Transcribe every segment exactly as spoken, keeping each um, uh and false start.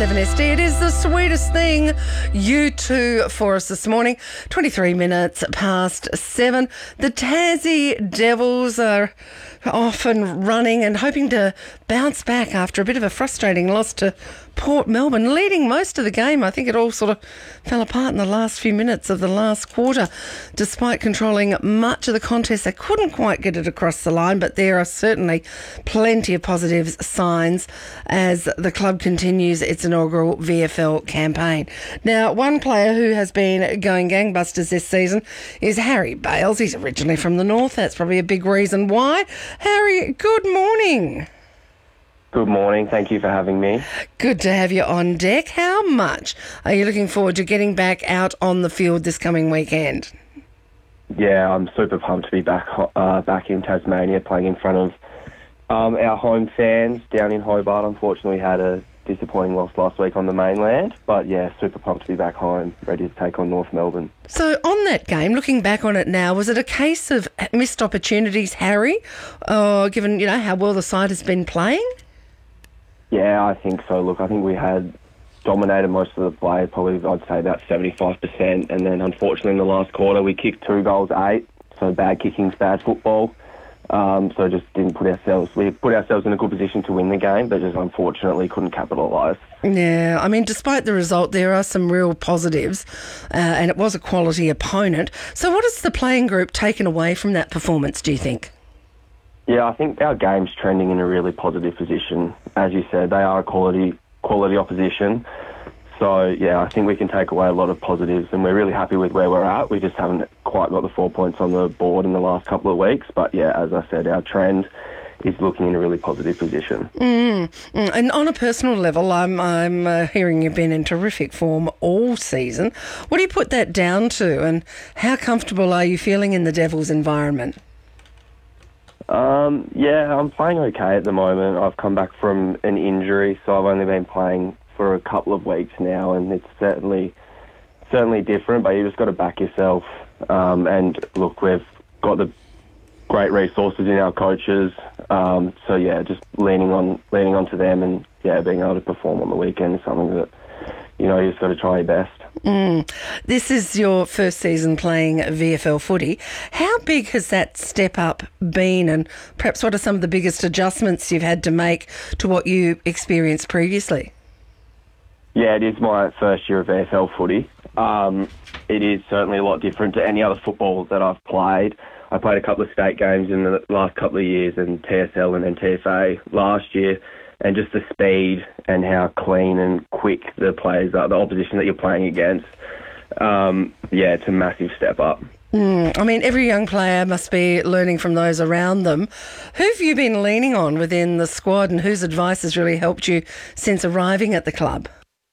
seven S D. It is the sweetest thing you two for us this morning. twenty-three minutes past seven. The Tassie Devils are off and running and hoping to bounce back after a bit of a frustrating loss to Port Melbourne, leading most of the game. I think it all sort of fell apart in the last few minutes of the last quarter. Despite controlling much of the contest, they couldn't quite get it across the line, but there are certainly plenty of positive signs as the club continues its inaugural V F L campaign. Now, one player who has been going gangbusters this season is Harry Bales. He's originally from the north. That's probably a big reason why. Harry, good morning. Good morning. Thank you for having me. Good to have you on deck. How much are you looking forward to getting back out on the field this coming weekend? Yeah, I'm super pumped to be back uh, back in Tasmania playing in front of um, our home fans down in Hobart. Unfortunately, we had a disappointing loss last week on the mainland. But yeah, super pumped to be back home, ready to take on North Melbourne. So on that game, looking back on it now, was it a case of missed opportunities, Harry, uh, given, you know, how well the side has been playing? Yeah, I think so. Look, I think we had dominated most of the play, probably I'd say about seventy-five percent. And then unfortunately in the last quarter, we kicked two goals, eight. So bad kicking's bad football. Um, so just didn't put ourselves, we put ourselves in a good position to win the game, but just unfortunately couldn't capitalise. Yeah, I mean, despite the result, there are some real positives, uh, and it was a quality opponent. So what has the playing group taken away from that performance, do you think? Yeah, I think our game's trending in a really positive position. As you said, they are a quality quality opposition. So, yeah, I think we can take away a lot of positives, and we're really happy with where we're at. We just haven't quite got the four points on the board in the last couple of weeks. But, yeah, as I said, our trend is looking in a really positive position. Mm, mm. And on a personal level, I'm, I'm uh, hearing you've been in terrific form all season. What do you put that down to, and how comfortable are you feeling in the Devils environment? Um, yeah, I'm playing okay at the moment. I've come back from an injury, so I've only been playing for a couple of weeks now, and it's certainly certainly different, but you just got to back yourself. Um, and look, we've got the great resources in our coaches, um, so yeah, just leaning on leaning onto them, and yeah, being able to perform on the weekend is something that, you know, you just got to try your best. Mm. This is your first season playing V F L footy. How big has that step up been, and perhaps what are some of the biggest adjustments you've had to make to what you experienced previously? Yeah, it is my first year of V F L footy. Um, it is certainly a lot different to any other football that I've played. I played a couple of state games in the last couple of years, and T S L and then T F A last year. And just the speed and how clean and quick the players are, the opposition that you're playing against. Um, yeah, it's a massive step up. Mm, I mean, every young player must be learning from those around them. Who have you been leaning on within the squad, and whose advice has really helped you since arriving at the club?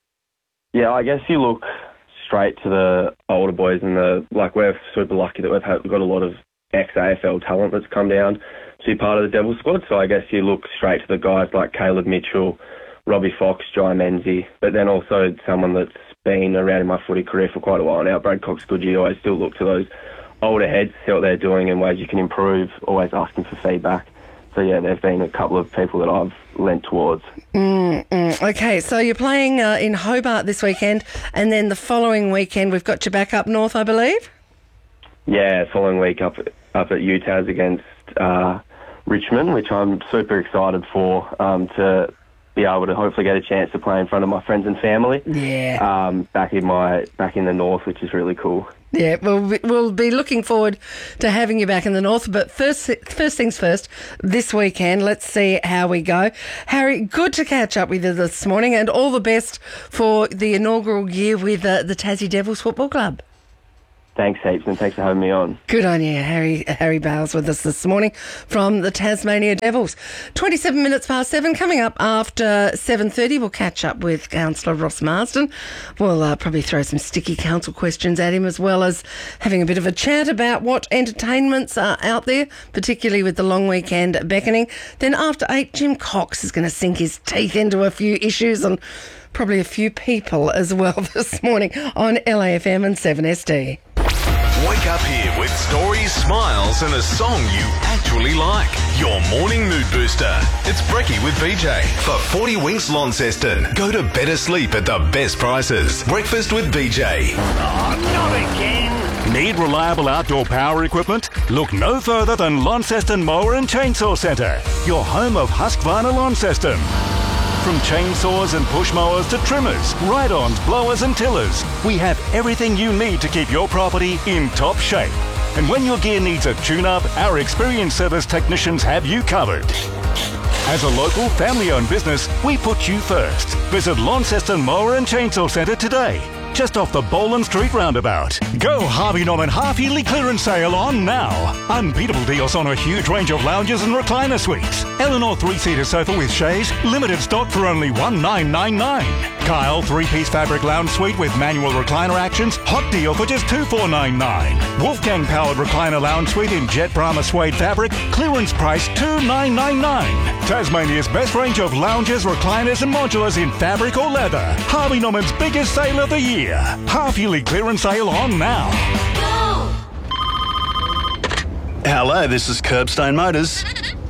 Yeah, I guess you look straight to the older boys, and the like. We're super lucky that we've, had, we've got a lot of ex-A F L talent that's come down to be part of the Devil squad. So I guess you look straight to the guys like Caleb Mitchell, Robbie Fox, Jai Menzies, but then also someone that's been around in my footy career for quite a while now, Brad Cox-Goodgie. I still look to those older heads, see what they're doing and ways you can improve, always asking for feedback. So yeah, there've been a couple of people that I've lent towards. Mm, mm. Okay, so you're playing uh, in Hobart this weekend, and then the following weekend we've got you back up north, I believe? Yeah, following week up, up at U T A S against Uh, Richmond, which I'm super excited for, um, to be able to hopefully get a chance to play in front of my friends and family. Yeah. Um, back in my back in the north, which is really cool. Yeah, well, we'll be looking forward to having you back in the north. But first, first things first, this weekend, let's see how we go. Harry, good to catch up with you this morning, and all the best for the inaugural year with uh, the Tassie Devils Football Club. Thanks, heaps, and thanks for having me on. Good on you, Harry. Harry Bales with us this morning from the Tasmania Devils. twenty-seven minutes past seven. Coming up after seven thirty, we'll catch up with Councillor Ross Marsden. We'll uh, probably throw some sticky council questions at him, as well as having a bit of a chat about what entertainments are out there, particularly with the long weekend beckoning. Then after eight, Jim Cox is going to sink his teeth into a few issues and probably a few people as well this morning on L A F M and seven S D. Wake up here with stories, smiles and a song you actually like. Your morning mood booster. It's Brekkie with B J. For forty winks Launceston. Go to better sleep at the best prices. Breakfast with B J. Oh, not again. Need reliable outdoor power equipment? Look no further than Launceston Mower and Chainsaw Centre, your home of Husqvarna Launceston. From chainsaws and push mowers to trimmers, ride-ons, blowers and tillers, we have everything you need to keep your property in top shape. And when your gear needs a tune-up, our experienced service technicians have you covered. As a local, family-owned business, we put you first. Visit Launceston Mower and Chainsaw Centre today, just off the Boland Street roundabout. Go Harvey Norman half-yearly clearance sale on now. Unbeatable deals on a huge range of lounges and recliner suites. Eleanor three-seater sofa with chaise, limited stock for only one nine nine nine. Kyle three-piece fabric lounge suite with manual recliner actions, hot deal for just two four nine nine. Wolfgang powered recliner lounge suite in jet Brahma suede fabric, clearance price two nine nine nine. Tasmania's best range of lounges, recliners and modulars in fabric or leather. Harvey Norman's biggest sale of the year. Half-yearly clearance sale on now. Go! Hello, this is Curbstone Motors.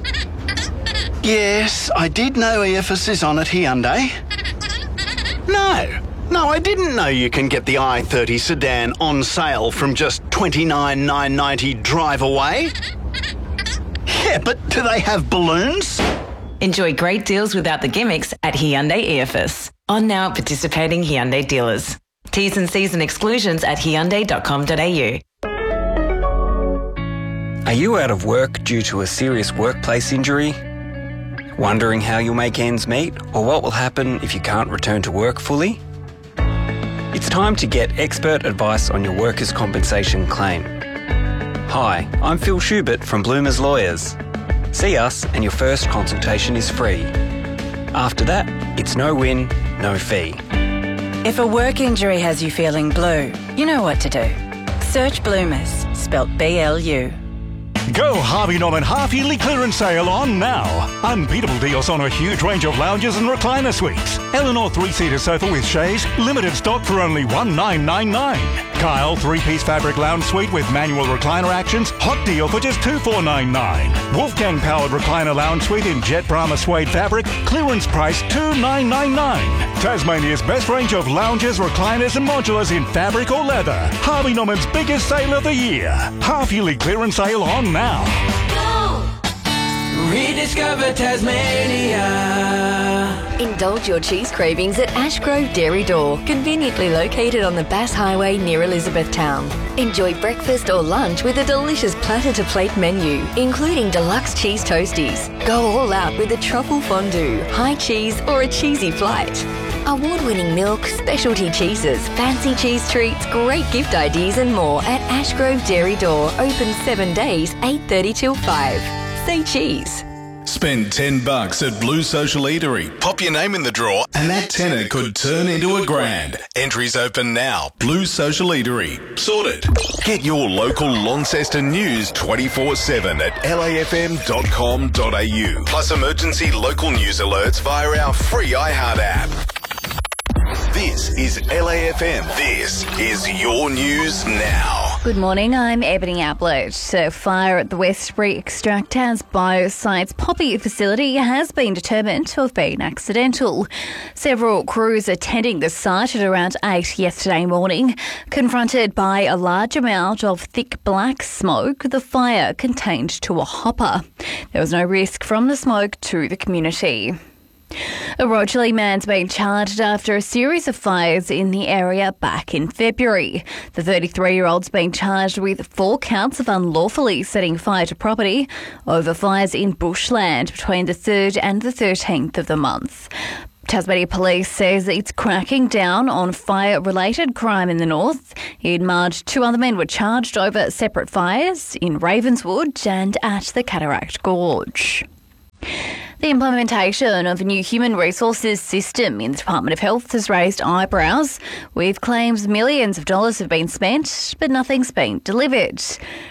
Yes, I did know E F S is on at Hyundai. No, no, I didn't know you can get the i thirty sedan on sale from just twenty-nine thousand nine hundred ninety dollars drive away. Yeah, but do they have balloons? Enjoy great deals without the gimmicks at Hyundai E F S. On now at participating Hyundai dealers. T's and C's and exclusions at hyundai dot com dot a u. Are you out of work due to a serious workplace injury? Wondering how you'll make ends meet or what will happen if you can't return to work fully? It's time to get expert advice on your workers' compensation claim. Hi, I'm Phil Schubert from Bloomers Lawyers. See us and your first consultation is free. After that, it's no win, no fee. If a work injury has you feeling blue, you know what to do. Search Bloomers, spelt B L U. Go Harvey Norman half-yearly clearance sale on now. Unbeatable deals on a huge range of lounges and recliner suites. Eleanor three-seater sofa with chaise, limited stock for only one nine nine nine. Kyle three-piece fabric lounge suite with manual recliner actions, hot deal for just two four nine nine. Wolfgang powered recliner lounge suite in jet Brahma suede fabric, clearance price two nine nine nine. Tasmania's best range of lounges, recliners and modulars in fabric or leather. Harvey Norman's biggest sale of the year. Half-yearly clearance sale on now. Go! Rediscover Tasmania. Indulge your cheese cravings at Ashgrove Dairy Door, conveniently located on the Bass Highway near Elizabethtown. Enjoy breakfast or lunch with a delicious platter-to-plate menu, including deluxe cheese toasties. Go all out with a truffle fondue, high cheese or a cheesy flight. Award-winning milk, specialty cheeses, fancy cheese treats, great gift ideas and more at Ashgrove Dairy Door. Open seven days, eight thirty till five. Say cheese. Spend ten bucks at Blue Social Eatery. Pop your name in the draw and that tenner could turn into a grand. Entries open now. Blue Social Eatery. Sorted. Get your local Launceston news twenty-four seven at l a f m dot com dot a u. Plus emergency local news alerts via our free iHeart app. This is L A F M. This is your news now. Good morning, I'm Ebony Applet. A fire at the Westbury Extractaz Bioscience Poppy facility has been determined to have been accidental. Several crews attending the site at around eight yesterday morning, confronted by a large amount of thick black smoke the fire contained to a hopper. There was no risk from the smoke to the community. A Rochely man's been charged after a series of fires in the area back in February. The thirty-three-year-old's been charged with four counts of unlawfully setting fire to property over fires in bushland between the third and the thirteenth of the month. Tasmania Police says it's cracking down on fire-related crime in the north. In March, two other men were charged over separate fires in Ravenswood and at the Cataract Gorge. The implementation of a new human resources system in the Department of Health has raised eyebrows, with claims millions of dollars have been spent, but nothing's been delivered.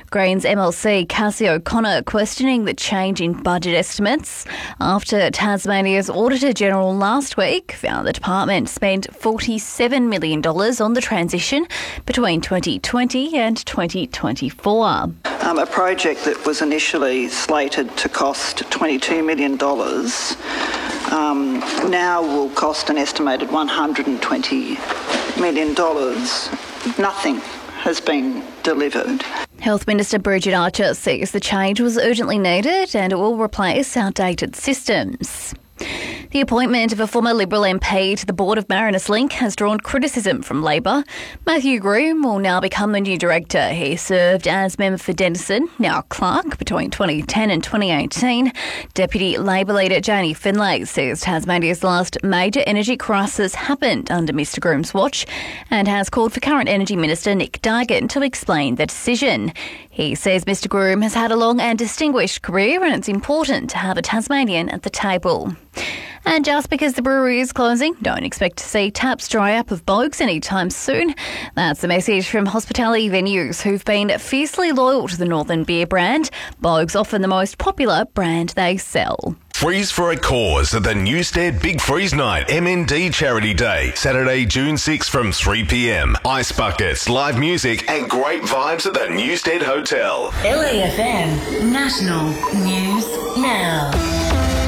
Greens M L C Cassie O'Connor questioning the change in budget estimates after Tasmania's Auditor-General last week found the department spent forty-seven million dollars on the transition between twenty twenty and twenty twenty-four. Um, a project that was initially slated to cost twenty-two million dollars um, now will cost an estimated one hundred twenty million dollars. Nothing has been delivered. Health Minister Bridget Archer says the change was urgently needed and it will replace outdated systems. The appointment of a former Liberal M P to the board of Marinus Link has drawn criticism from Labor. Matthew Groom will now become the new director. He served as member for Denison, now Clark, between twenty ten and twenty eighteen. Deputy Labor leader Janie Finlay says Tasmania's last major energy crisis happened under Mr Groom's watch and has called for current Energy Minister Nick Dargan to explain the decision. He says Mr Groom has had a long and distinguished career and it's important to have a Tasmanian at the table. And just because the brewery is closing, don't expect to see taps dry up of Bogues anytime soon. That's the message from hospitality venues who've been fiercely loyal to the Northern Beer brand. Bogues often the most popular brand they sell. Freeze for a cause at the Newstead Big Freeze Night M N D Charity Day, Saturday, June sixth from three p m. Ice buckets, live music and great vibes at the Newstead Hotel. L A F M National News Now.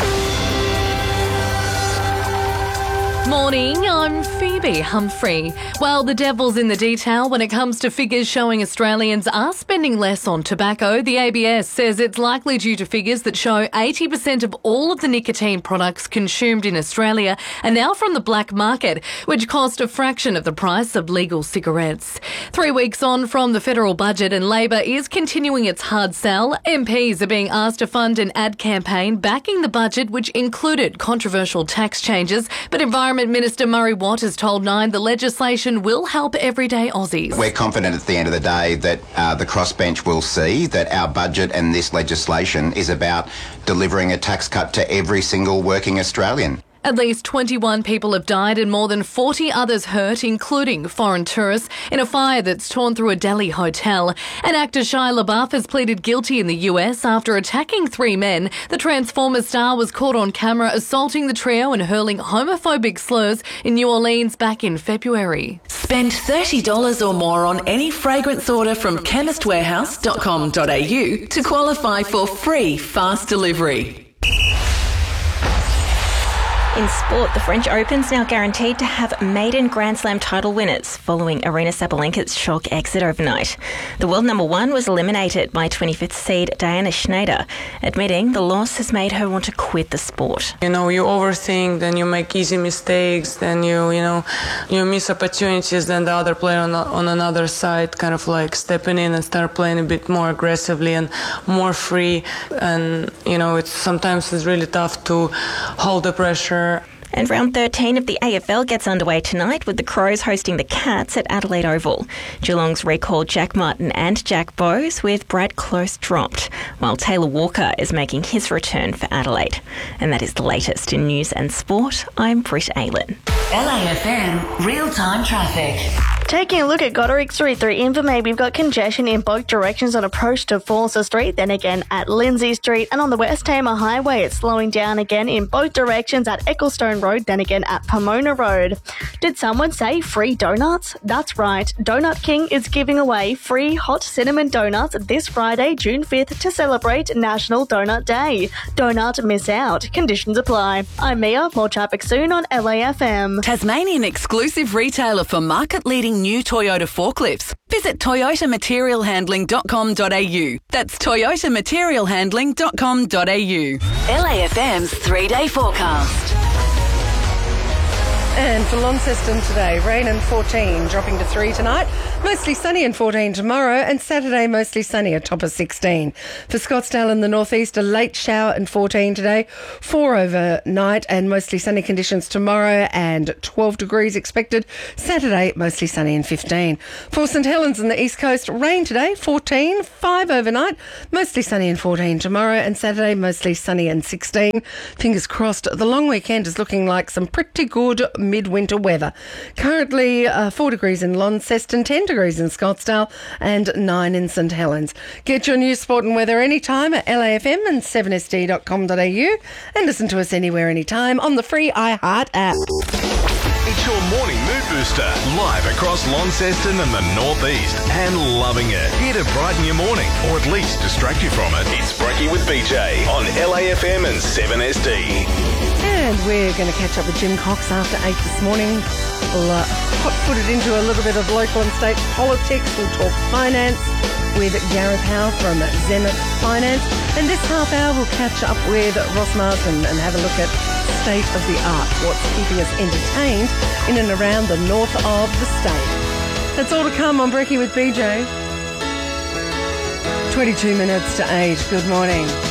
Morning, I'm Phoebe Humphrey. Well, the devil's in the detail when it comes to figures showing Australians are spending less on tobacco. The A B S says it's likely due to figures that show eighty percent of all of the nicotine products consumed in Australia are now from the black market, which cost a fraction of the price of legal cigarettes. Three weeks on from the federal budget and Labor is continuing its hard sell. M Ps are being asked to fund an ad campaign backing the budget, which included controversial tax changes, but Environment Minister Murray Watt has told Nine the legislation will help everyday Aussies. We're confident at the end of the day that uh, the crossbench will see that our budget and this legislation is about delivering a tax cut to every single working Australian. At least twenty-one people have died and more than forty others hurt, including foreign tourists, in a fire that's torn through a Delhi hotel. And actor Shia LaBeouf has pleaded guilty in the U S after attacking three men. The Transformers star was caught on camera assaulting the trio and hurling homophobic slurs in New Orleans back in February. Spend thirty dollars or more on any fragrance order from chemist warehouse dot com dot a u to qualify for free fast delivery. In sport, the French Open's now guaranteed to have maiden Grand Slam title winners following Aryna Sabalenka's shock exit overnight. The world number one was eliminated by twenty-fifth seed Diana Schneider, admitting the loss has made her want to quit the sport. You know, you overthink, then you make easy mistakes, then you, you know, you miss opportunities, then the other player on, on another side kind of like stepping in and start playing a bit more aggressively and more free. And, you know, it's sometimes it's really tough to hold the pressure. And round thirteen of the A F L gets underway tonight with the Crows hosting the Cats at Adelaide Oval. Geelong's recalled Jack Martin and Jack Bowes with Brad Close dropped, while Taylor Walker is making his return for Adelaide. And that is the latest in news and sport. I'm Britt Aylen. L A F M real-time traffic. Taking a look at Goderic Street through Invermaid, we've got congestion in both directions on approach to Forster Street, then again at Lindsay Street, and on the West Tamar Highway it's slowing down again in both directions at Ecclestone Road, then again at Pomona Road. Did someone say free donuts? That's right, Donut King is giving away free hot cinnamon donuts this Friday, June fifth, to celebrate National Donut Day. Don't miss out. Conditions apply. I'm Mia. More traffic soon on L A F M. Tasmanian exclusive retailer for market-leading new Toyota forklifts. Visit toyota material handling dot com dot a u. That's toyota material handling dot com dot a u. L A F M's three-day forecast. And for Launceston today, rain and fourteen, dropping to three tonight. Mostly sunny and fourteen tomorrow, and Saturday mostly sunny, a top of sixteen. For Scottsdale in the northeast, a late shower and fourteen today, four overnight and mostly sunny conditions tomorrow, and twelve degrees expected. Saturday mostly sunny and fifteen. For St Helens in the east coast, rain today, fourteen, five overnight, mostly sunny and fourteen tomorrow, and Saturday mostly sunny and sixteen. Fingers crossed, the long weekend is looking like some pretty good midwinter weather. Currently uh, four degrees in Launceston, ten degrees in Scottsdale and nine in St Helens. Get your news, sport and weather anytime at L A F M and seven S D dot com dot a u and listen to us anywhere, anytime on the free iHeart app. It's your morning mood booster, live across Launceston and the northeast, and loving it. Here to brighten your morning, or at least distract you from it. It's Brekkie with B J on L A F M and seven S D. And we're going to catch up with Jim Cox after eight this morning. We'll uh, hot-footed into a little bit of local and state politics. We'll talk finance with Gareth Howe from Zenith Finance. And this half hour we'll catch up with Ross Marsden and have a look at state of the art, what's keeping us entertained in and around the north of the state. That's all to come on Brekkie with B J. twenty-two minutes to eight. Good morning.